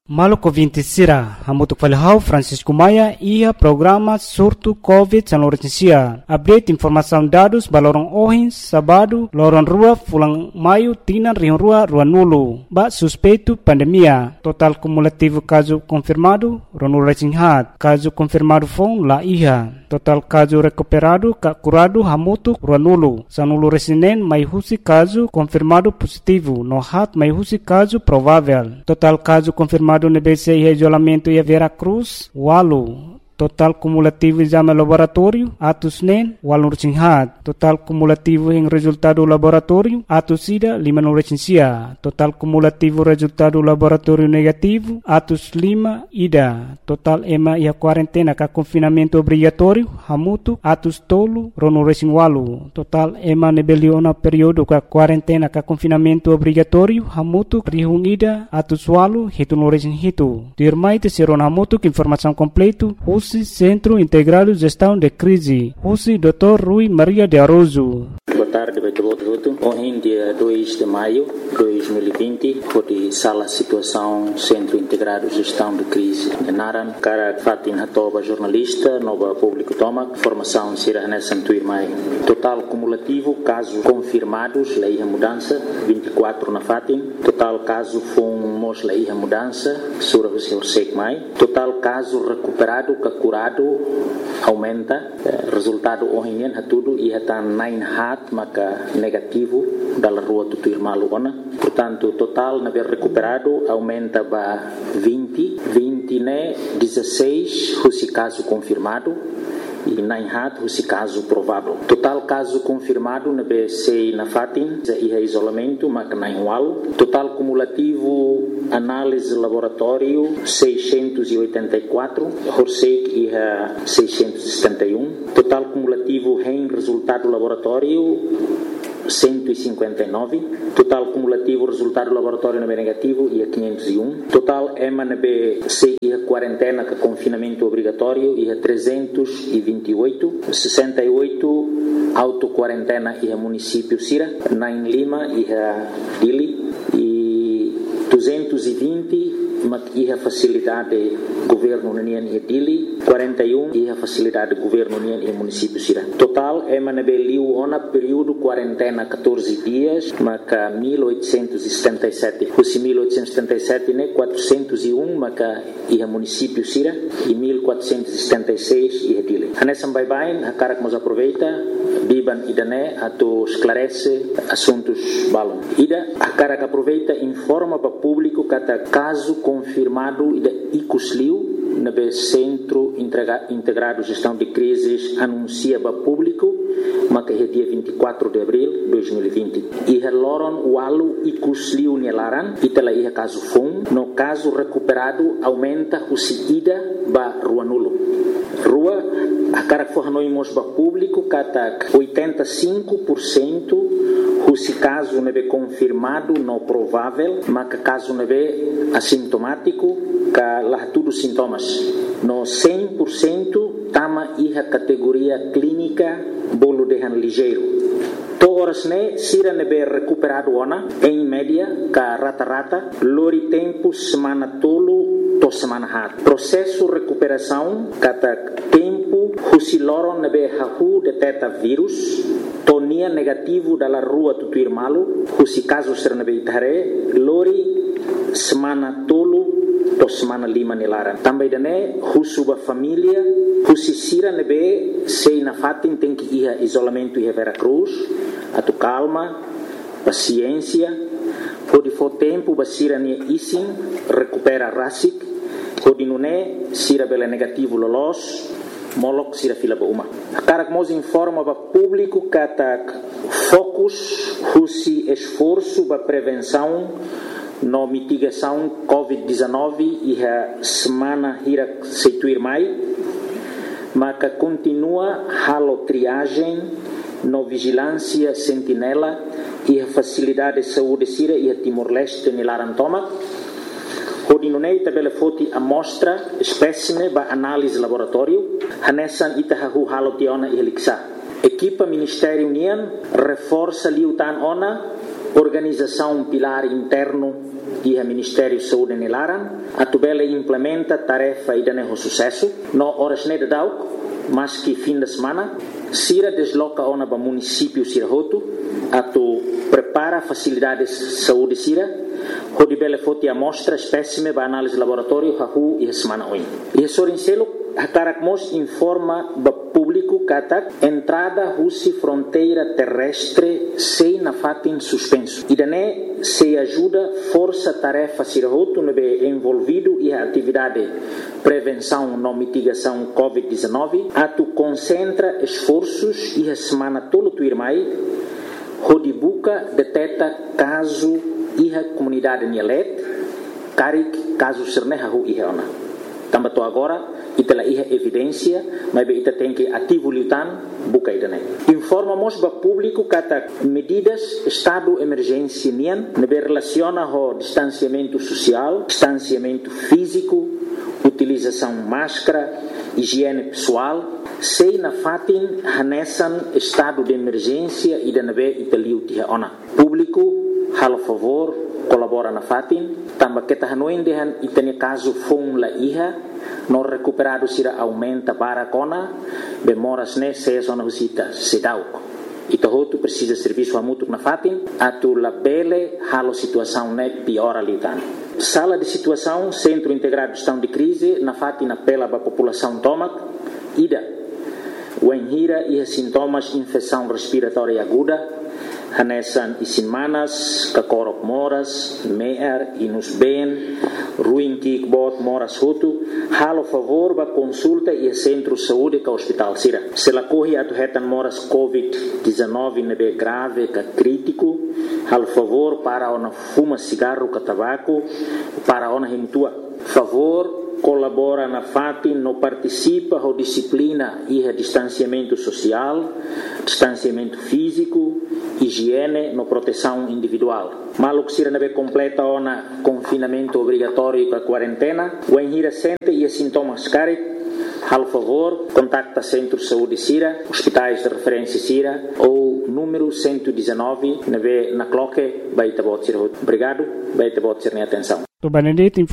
Maluco 20 Sira, Hamutuk Falhau, Francisco Maia, ia programa surto COVID-19. Update informação dados, balorong ohin, sabado, lorong rua, fulang maio, tinan, rion rua, nulo. Ba suspeito, pandemia. Total cumulativo caso confirmado, ronul recinghat. Caso confirmado fong, la iha. Total caso recuperado, curado, hamutuk, nulo. Sanulu resinen, mai husi caso confirmado positivo. No hat, mai husi caso provável. Total caso confirmado no BC e isolamento e a Vera Cruz, Walu. Total cumulativo exame laboratório, atos NEN, Walu Recinghat. Total cumulativo em resultado laboratório, atos SIDA, Lima no Recensia. Total cumulativo resultado laboratório negativo, atos Lima, IDA. Total EMA e a quarentena com confinamento obrigatório, Hamutu, atos Tolo, Rono Recing Walu. Total EMA nebeliona período com quarentena com confinamento obrigatório, Hamutu, Rihung IDA, atos Walu, Hitu no Recing Hitu. Dirmai te serona Hamutu, informação completo, Centro Integrado de Gestão de Crise. Husi Dr. Rui Maria de Aroso. Boa tarde, hoje, dia 2 de maio de 2020, foi sala situação Centro Integrado de Gestão de Crise de Naran, cara Fatin Hatoba, jornalista, nova público toma, formação Sira Hanessan Tuirmai. Total cumulativo, casos confirmados, lei a mudança, 24 na Fatin. Total caso fomos lei a mudança, Sura Hussein Mai. Total caso recuperado, curado, aumenta. Resultado hoje tudo e está 9 hat, maka negativo da rua Tutuirmalu ona. Portanto, total na recuperado aumenta para 20 né 16 esse caso confirmado e 9 hat esse caso provável. Total caso confirmado na BC na Fatin e isolamento maka 9 wal. Total cumulativo análise laboratório 684, Horsek e 671. Total cumulativo em resultado laboratório 159. Total cumulativo resultado laboratório negativo e 501. Total EMA-NB e a quarentena com confinamento obrigatório e 328. 68 auto-quarentena e a município Sira. 9 Lima e a Dili. E 220 e a facilidade governo União e Dili, 41 e a facilidade governo União e município Sira. Total é manabeliu ona período quarentena 14 dias, maca 1877. Os 1877 né 401 maca e a município Sira e 1476 e a Dili. Anessa bye a cara que nos aproveita biban idane ato esclarece assuntos balon. Ida a cara que aproveita informa para público kata caso confirmado ida icusliu na Centro Integrado de Gestão de Crises anuncia para público mas é dia 24 de abril de 2020 e loron walu icusliu nelaran itala ia caso fun no caso recuperado aumenta o ida ba rua nulo rua a cara que for noimos ba público kata 85% se caso nebe confirmado no provável mas caso nebe assintomático ka lá tudo sintomas no 100% tama iha categoria clínica bolo dehan ligeiro to horas ne sira nebe recuperado ona em média ka rata-rata lori tempo semana tolo to semana hat processo recuperação kata tempo husiloron nebe hahu deteta vírus tonia negativo dalla rua Tutuirmalu husi caso ser nebe itare lori semana tolo to semana 5 nilaran também dane husuba família husi sira nebe sei na Fatin tem que ir isolamento e Vera Cruz atu calma paciência pode for tempo basira ne isin recupera rasik pode nune sira bela negativo lolos molok sira fila ba uma cara que nos informa para público kata focus husi esforço para prevenção no mitigação COVID-19 e a semana ira seituir mai mas continua halo triagem no vigilância sentinela e a facilidade de saúde sira e a Timor-Leste nilarantoma Hodinunei tabela foti amostra espécime ba análise laboratório hanessan itahahu halo tiona e heliksa equipa Ministério União reforça liutan ona organização pilar interno e o Ministério da Saúde nelaran, a tubela implementa tarefa e dá sucesso, no horas de dauk, mas que fim de semana, Sira desloca ona para município Sirahoto, a tu prepara facilidades de saúde Sira, onde bela foto e amostra espécime para análise de laboratório, hahu e a semana hoje. E a Sorincelo, a Tarakmos informa para público que entrada Rússia fronteira terrestre sem na fatin suspenso. E daí se ajuda força tarefa Sirahoto no envolvido e a atividade prevenção e mitigação COVID-19, a tu concentra esforços e a semana todo tu irmai, onde buca detecta caso e a comunidade Nielet, carik caso sernehahu e reona. Também agora e pela evidência, mas ita tem que ativo lutan buka idane. Informamos para público que medidas estado emergência nian nebe relaciona ao distanciamento social, distanciamento físico, utilização máscara, higiene pessoal, sei na fatin hanesan estado de emergência e da nebe italiu tia ona. Público halo favor colabora na fatin, também que tahanoin dehan itane caso fon la iha no recuperado sira aumenta para cona demoras ne se zona visita sedauk ito hotu precisa serviço mútuo na fatin atu la bele halo situação ne piora litan sala de situação centro integrado de gestão de crise na fatin apela para a população tomac ida o enhira e sintomas infecção respiratória aguda hanesan isimanas, kakorok moras, meer, inus ben, ruim kikbot moras hutu, halo favor ba consulta e centro de saúde ka hospital Sira. Se la corre atu hetan moras COVID-19 nebe grave ka crítico, halo favor para ona fuma cigarro ka tabaco, para ona himtua. Favor colabora na fatin, no participa a disciplina e a distanciamento social, distanciamento físico, higiene, no proteção individual. Maluk sira nebe completa ona confinamento obrigatório para quarentena, o enhira sente e sintomas carit, al favor, contacta Centro de Saúde Sira, hospitais de referência Sira ou número 119 nebe na cloque, baita bot sira. Obrigado, baita bot sira atenção.